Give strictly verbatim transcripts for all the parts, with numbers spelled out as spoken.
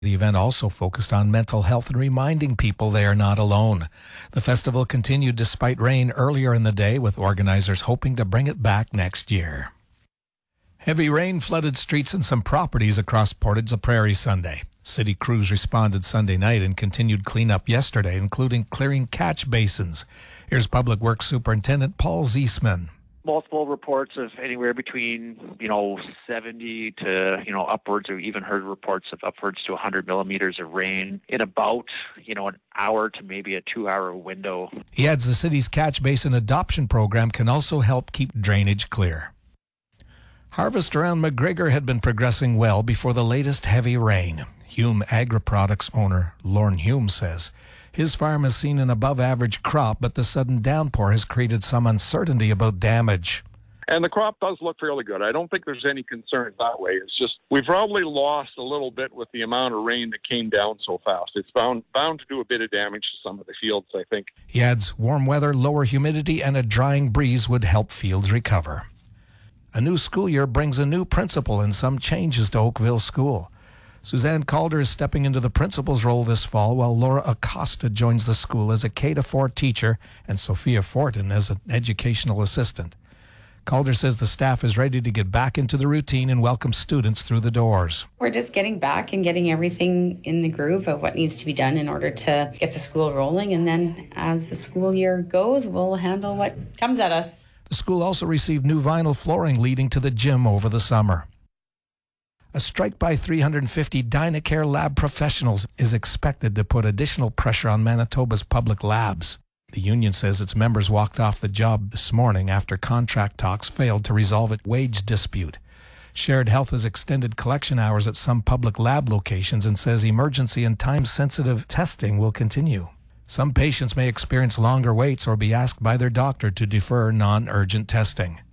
The event also focused on mental health and reminding people they are not alone. The festival continued despite rain earlier in the day, with organizers hoping to bring it back next year. Heavy rain flooded streets and some properties across Portage la Prairie Sunday. City crews responded Sunday night and continued cleanup yesterday, including clearing catch basins. Here's Public Works Superintendent Paul Ziesman. Multiple reports of anywhere between, you know, seventy to, you know, upwards, or even heard reports of upwards to one hundred millimeters of rain in about, you know, an hour to maybe a two-hour window. He adds the city's catch basin adoption program can also help keep drainage clear. Harvest around McGregor had been progressing well before the latest heavy rain. Hume Agri-Products owner Lorne Hume says his farm has seen an above-average crop, but the sudden downpour has created some uncertainty about damage. And the crop does look fairly good. I don't think there's any concerns that way. It's just we've probably lost a little bit with the amount of rain that came down so fast. It's bound, bound to do a bit of damage to some of the fields, I think. He adds warm weather, lower humidity, and a drying breeze would help fields recover. A new school year brings a new principal and some changes to Oakville School. Suzanne Calder is stepping into the principal's role this fall, while Laura Acosta joins the school as a K to four teacher and Sophia Fortin as an educational assistant. Calder says the staff is ready to get back into the routine and welcome students through the doors. We're just getting back and getting everything in the groove of what needs to be done in order to get the school rolling. And then as the school year goes, we'll handle what comes at us. The school also received new vinyl flooring leading to the gym over the summer. A strike by three hundred fifty Dynacare lab professionals is expected to put additional pressure on Manitoba's public labs. The union says its members walked off the job this morning after contract talks failed to resolve a wage dispute. Shared Health has extended collection hours at some public lab locations and says emergency and time-sensitive testing will continue. Some patients may experience longer waits or be asked by their doctor to defer non-urgent testing.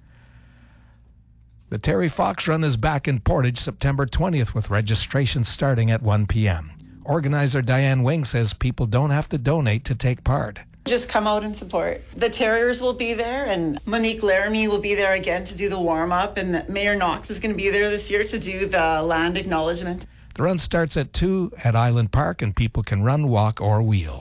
The Terry Fox Run is back in Portage September twentieth with registration starting at one p.m. Organizer Diane Wing says people don't have to donate to take part. Just come out and support. The Terriers will be there, and Monique Laramie will be there again to do the warm-up, and Mayor Knox is going to be there this year to do the land acknowledgement. The run starts at two at Island Park, and people can run, walk, or wheel.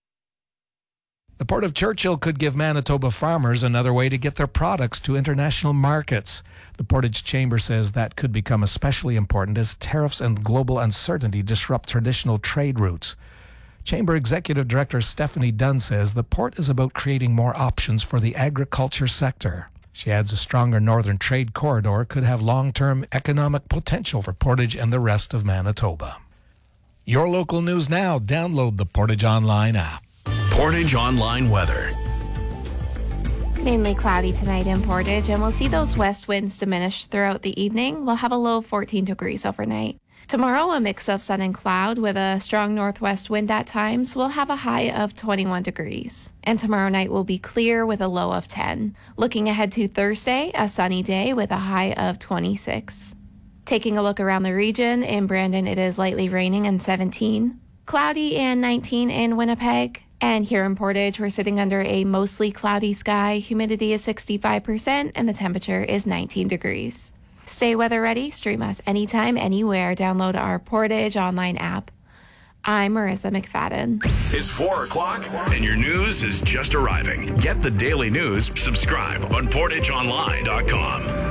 The Port of Churchill could give Manitoba farmers another way to get their products to international markets. The Portage Chamber says that could become especially important as tariffs and global uncertainty disrupt traditional trade routes. Chamber Executive Director Stephanie Dunn says the port is about creating more options for the agriculture sector. She adds a stronger northern trade corridor could have long-term economic potential for Portage and the rest of Manitoba. Your local news now. Download the Portage Online app. Portage Online weather. Mainly cloudy tonight in Portage, and we'll see those west winds diminish throughout the evening. We'll have a low of fourteen degrees overnight. Tomorrow, a mix of sun and cloud with a strong northwest wind at times. We'll have a high of twenty-one degrees. And tomorrow night will be clear with a low of ten. Looking ahead to Thursday, a sunny day with a high of twenty-six. Taking a look around the region, in Brandon it is lightly raining and seventeen. Cloudy and nineteen in Winnipeg. And here in Portage, we're sitting under a mostly cloudy sky. Humidity is sixty-five percent and the temperature is nineteen degrees. Stay weather ready. Stream us anytime, anywhere. Download our Portage Online app. I'm Marissa McFadden. It's four o'clock and your news is just arriving. Get the daily news. Subscribe on portage online dot com.